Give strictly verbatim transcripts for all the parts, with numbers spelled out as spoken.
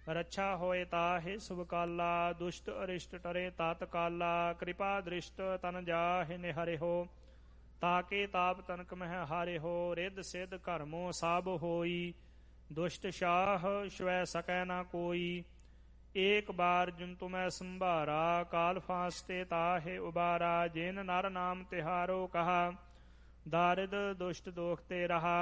रक्षा होए ताहे शुभ काला, दुष्ट अरिष्ट टरे तात काला। कृपा दृष्ट तन जाहे निहरे हो, ताके ताप तनक मह हारे हो। रिद सिद्ध कर्मो साब होई, दुष्ट शाह श्वै सकै ना कोई। एक बार जुन तुम्हें संभारा, काल फांसते ताहे उबारा। जिन नर नाम तिहारो कहा, दारिद दुष्ट दोखते रहा।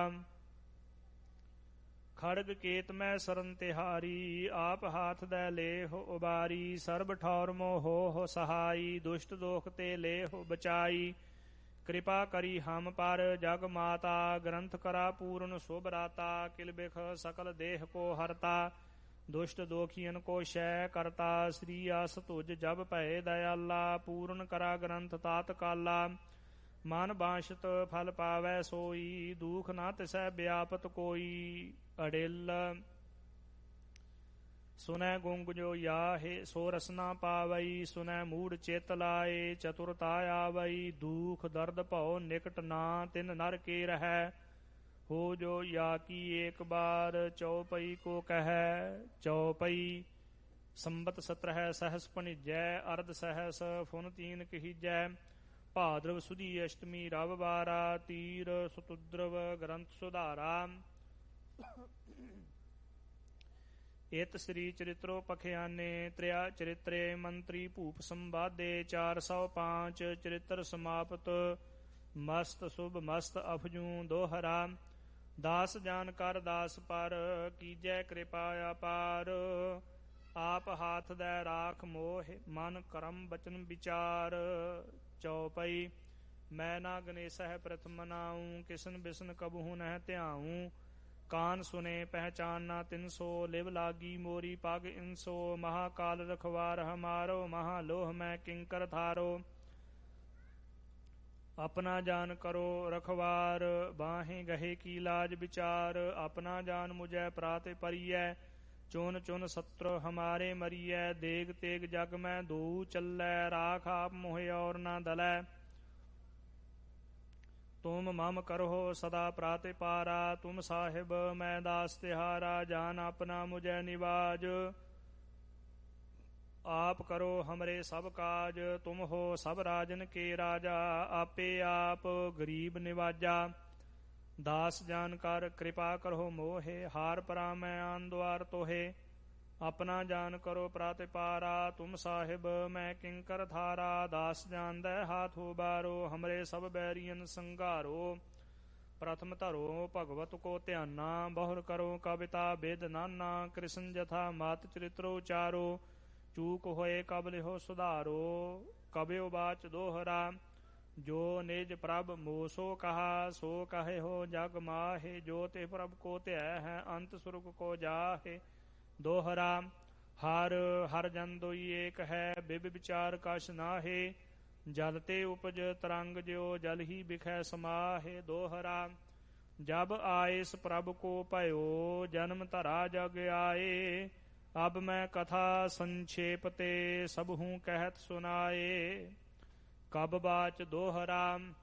खड़ग केत में सरन तिहारी, आप हाथ दे ले हो उबारी। सर्ब ठौर मोह हो, हो सहाई, दुष्ट दोखते ले हो बचाई। कृपा करी हम पर जग माता, ग्रंथ करा पूर्ण शुभ राता। किल बिख सकल देह को हरता, दुष्ट दोखियन को शय करता। श्री अस तुझ जब भय दयाला, पूर्ण करा ग्रंथ तात काला। मन बांशत फल पावै सोई, दुख ना तिसै व्यापत कोई। अड़िल सुनै गुंग जो याहे, सो रसना पावई। सुनै मूढ़ चेत लाए, चतुरता आवई। दुख दर्द भव निकट ना, तिन नर के रहै। हो जो या की एक बार, चौपई को कहै। चौपई संबत सत्रह सहस पनिजै, अर्ध सहस फुन तीन कहिजै। भाद्रव सुदी अष्टमी रव बारा, तीर सुतुद्रव ग्रंथ सुधारा। इत श्री चरित्रो पखयाने, त्रिया चरित्रे मंत्री भूप संवादे। चार सौ पांच चरित्र समाप्त, मस्त शुभ मस्त अफजू दोहरा। दास जान कर दास पर, कीजै कृपा अपार। आप हाथ दे राख मोह, मन करम बचन विचार। चौपई मैं ना गणेश है प्रथम मनाऊं, किसन बिसन कबहू नह त्याऊं। कान सुने पहचान ना तिनसो, लिव लागी मोरी पग इनसो। महाकाल रखवार हमारो, महालोह मैं किंकर थारो। अपना जान करो रखवार, बाहें गहे की लाज विचार। अपना जान मुझे प्रात परियै, चुन चुन सत्र हमारे मरियै। देग तेग जग में दो चलै, राख आप मोहे और ना दलै। तुम मम करहो सदा प्राते पारा, तुम साहिब मैं दास तिहारा। जान अपना मुझे निवाज, आप करो हमरे सब काज। तुम हो सब राजन के राजा, आपे आप गरीब निवाजा। दास जानकर कृपा करो मोहे, हार परा मैं आन द्वार तोहे। अपना जान करो प्रातिपारा, तुम साहिब मैं किंकर थारा। दास जान दे हाथ उबारो, हमरे सब बैरियन संगारो। प्रथम धरो भगवत को ध्याना, बहुर करो कविता वेद नाना। कृष्ण जथा मात चरित्रो उचारो, चूक होए कब लिहो सुधारो। कबि बाच दोहरा, जो निज प्रभ मोसो कहा। सो कहे हो जग माहे, जो ते प्रभ को त्यह है। अंत सुरग को जाहे दोहरा। हर हर जन दोई एक है, बिब विचार कश नाहे। जलते उपज तरंग ज्यो, जल ही बिखै समाहे दोहरा। जब आयस प्रभ को भयो, जन्म धरा जग आए। अब मैं कथा संक्षेप ते, सब हूँ कहत सुनाए। कब बाच दोहरा,